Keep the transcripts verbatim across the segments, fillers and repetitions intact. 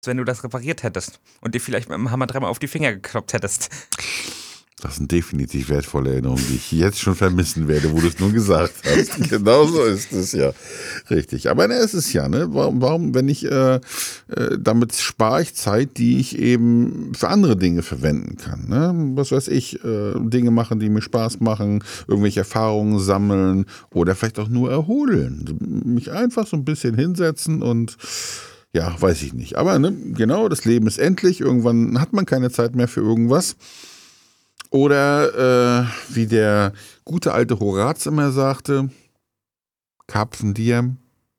wenn du das repariert hättest und dir vielleicht mit dem Hammer dreimal auf die Finger gekloppt hättest. Das sind definitiv wertvolle Erinnerungen, die ich jetzt schon vermissen werde, wo du es nur gesagt hast. Genau so ist es ja. Richtig. Aber ne, es ist ja, ne? Warum, warum wenn ich, äh, äh, damit spare ich Zeit, die ich eben für andere Dinge verwenden kann. Ne? Was weiß ich, äh, Dinge machen, die mir Spaß machen, irgendwelche Erfahrungen sammeln oder vielleicht auch nur erholen. Mich einfach so ein bisschen hinsetzen und ja, weiß ich nicht. Aber ne, genau, das Leben ist endlich. Irgendwann hat man keine Zeit mehr für irgendwas. Oder äh, wie der gute alte Horaz immer sagte, Karpfen diem.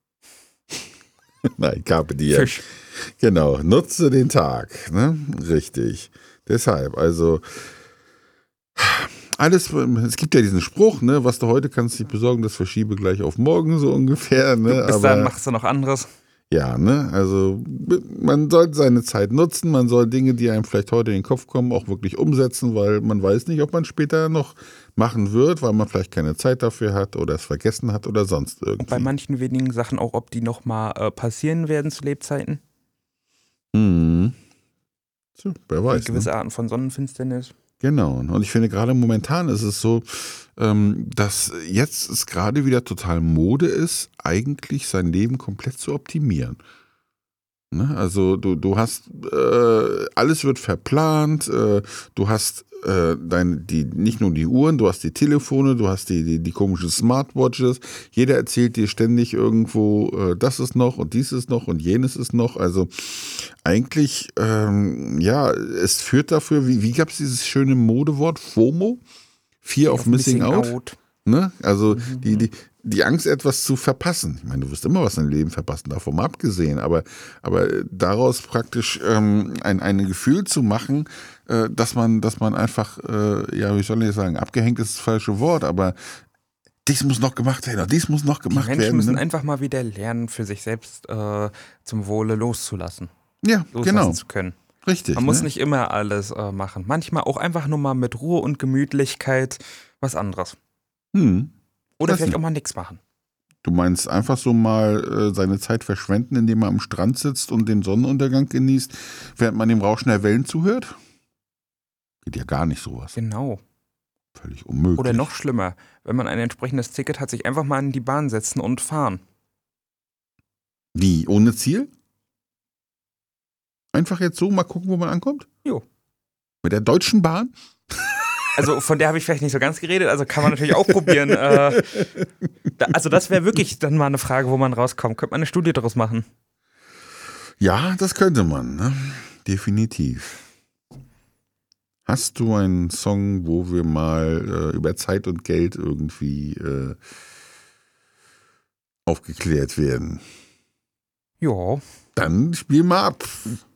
Nein, Carpe diem. Fisch. Genau, nutze den Tag. Ne? Richtig. Deshalb, also alles, es gibt ja diesen Spruch, ne, was du heute kannst nicht besorgen, das verschiebe gleich auf morgen, so ungefähr. Ne? Bis Aber dahin machst du noch anderes. ja, ne, also man sollte seine Zeit nutzen, man soll Dinge, die einem vielleicht heute in den Kopf kommen, auch wirklich umsetzen, weil man weiß nicht, ob man später noch machen wird, weil man vielleicht keine Zeit dafür hat oder es vergessen hat oder sonst irgendwie. Und bei manchen wenigen Sachen auch, ob die nochmal äh, passieren werden zu Lebzeiten. Mhm. So, wer weiß. Gewisse Ne? Arten von Sonnenfinsternis. Genau. Und ich finde gerade momentan ist es so, ähm, dass jetzt es gerade wieder total Mode ist, eigentlich sein Leben komplett zu optimieren. Ne? Also du, du hast, äh, alles wird verplant, äh, du hast äh, dein, die, nicht nur die Uhren, du hast die Telefone, du hast die, die, die komischen Smartwatches, jeder erzählt dir ständig irgendwo, äh, das ist noch und dies ist noch und jenes ist noch, also eigentlich, ähm, ja, es führt dafür, wie, wie gab es dieses schöne Modewort, FOMO? Fear of Missing Out. Ne? Also Mhm. die, die, die Angst, etwas zu verpassen. Ich meine, du wirst immer was im Leben verpassen, davon mal abgesehen, aber, aber daraus praktisch ähm, ein, ein Gefühl zu machen, äh, dass man, dass man einfach, äh, ja, wie soll ich sagen, abgehängt ist das falsche Wort, aber dies muss noch gemacht werden, dies muss noch gemacht werden. Die Menschen werden, müssen ne? einfach mal wieder lernen, für sich selbst äh, zum Wohle loszulassen. Ja, Loslassen genau. zu können. Richtig. Man muss ne? nicht immer alles äh, machen. Manchmal auch einfach nur mal mit Ruhe und Gemütlichkeit was anderes. Hm. Oder Weiß vielleicht nicht. auch mal nichts machen. Du meinst einfach so mal äh, seine Zeit verschwenden, indem man am Strand sitzt und den Sonnenuntergang genießt, während man dem Rauschen der Wellen zuhört? Geht ja gar nicht sowas. Genau. Völlig unmöglich. Oder noch schlimmer, wenn man ein entsprechendes Ticket hat, sich einfach mal in die Bahn setzen und fahren. Wie? Ohne Ziel? Einfach jetzt so mal gucken, wo man ankommt? Jo. Mit der Deutschen Bahn? Also von der habe ich vielleicht nicht so ganz geredet, also kann man natürlich auch probieren. Äh, da, also das wäre wirklich dann mal eine Frage, wo man rauskommt. Könnte man eine Studie daraus machen? Ja, das könnte man, ne? Definitiv. Hast du einen Song, wo wir mal äh, über Zeit und Geld irgendwie äh, aufgeklärt werden? Ja. Dann spiel mal ab.